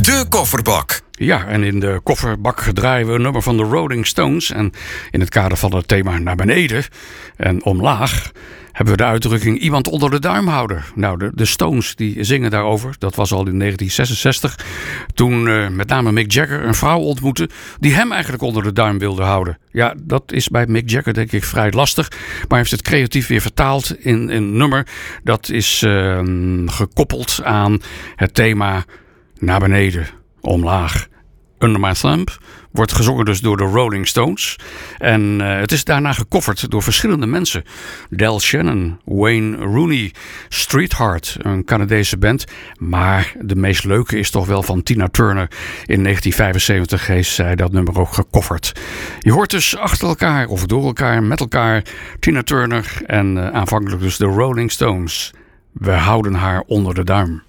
De Kofferbak. Ja, en in de kofferbak draaien we een nummer van de Rolling Stones. En in het kader van het thema naar beneden en omlaag hebben we de uitdrukking iemand onder de duim houden. Nou, de Stones die zingen daarover. Dat was al in 1966. Toen met name Mick Jagger een vrouw ontmoette die hem eigenlijk onder de duim wilde houden. Ja, dat is bij Mick Jagger denk ik vrij lastig. Maar hij heeft het creatief weer vertaald in een nummer. Dat is gekoppeld aan het thema naar beneden, omlaag. Under My Thumb wordt gezongen dus door de Rolling Stones. En het is daarna gecoverd door verschillende mensen. Del Shannon, Wayne Rooney, Streetheart, een Canadese band. Maar de meest leuke is toch wel van Tina Turner. In 1975 heeft zij dat nummer ook gecoverd. Je hoort dus achter elkaar of door elkaar, met elkaar Tina Turner en aanvankelijk dus de Rolling Stones. We houden haar onder de duim.